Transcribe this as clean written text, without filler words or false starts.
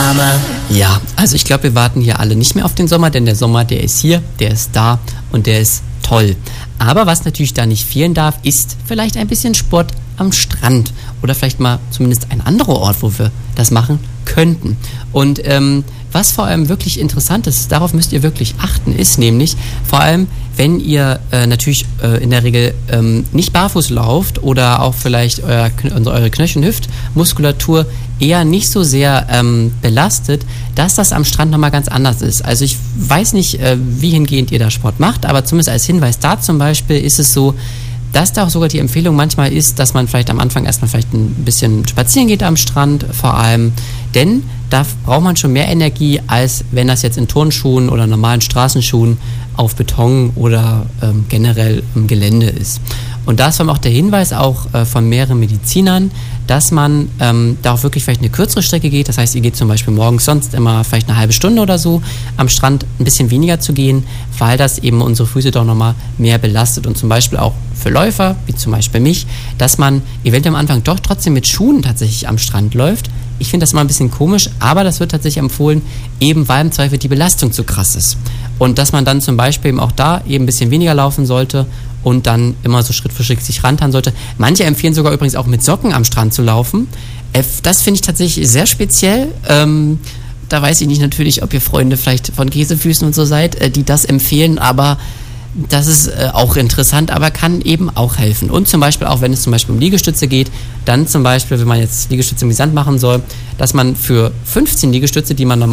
Summer. Ja, also ich glaube, wir warten hier alle nicht mehr auf den Sommer, denn der Sommer, der ist hier, der ist da und der ist toll. Aber was natürlich da nicht fehlen darf, ist vielleicht ein bisschen Sport am Strand oder vielleicht mal zumindest ein anderer Ort, wo wir das machen könnten. Und was vor allem wirklich interessant ist, darauf müsst ihr wirklich achten, ist nämlich vor allem, wenn ihr natürlich in der Regel nicht barfuß lauft oder auch vielleicht eure Knöchel- und Hüftmuskulatur eher nicht so sehr belastet, dass das am Strand nochmal ganz anders ist. Also ich weiß nicht, wie hingehend ihr da Sport macht, aber zumindest als Hinweis da zum Beispiel ist es so, dass da auch sogar die Empfehlung manchmal ist, dass man vielleicht am Anfang erstmal vielleicht ein bisschen spazieren geht am Strand vor allem, denn da braucht man schon mehr Energie, als wenn das jetzt in Turnschuhen oder normalen Straßenschuhen auf Beton oder generell im Gelände ist. Und da ist vor allem auch der Hinweis auch von mehreren Medizinern, dass man da auch wirklich vielleicht eine kürzere Strecke geht. Das heißt, ihr geht zum Beispiel morgens sonst immer vielleicht eine halbe Stunde oder so am Strand ein bisschen weniger zu gehen, weil das eben unsere Füße doch nochmal mehr belastet. Und zum Beispiel auch für Läufer, wie zum Beispiel mich, dass man eventuell am Anfang doch trotzdem mit Schuhen tatsächlich am Strand läuft. Ich finde das mal ein bisschen komisch, aber das wird tatsächlich empfohlen, eben weil im Zweifel die Belastung zu krass ist. Und dass man dann zum Beispiel eben auch da eben ein bisschen weniger laufen sollte und dann immer so Schritt für Schritt sich rantasten sollte. Manche empfehlen sogar übrigens auch mit Socken am Strand zu laufen. Das finde ich tatsächlich sehr speziell. Da weiß ich nicht natürlich, ob ihr Freunde vielleicht von Käsefüßen und so seid, die das empfehlen, aber das ist auch interessant, aber kann eben auch helfen. Und zum Beispiel auch, wenn es zum Beispiel um Liegestütze geht, dann zum Beispiel, wenn man jetzt Liegestütze im Sand machen soll, dass man für 15 Liegestütze, die man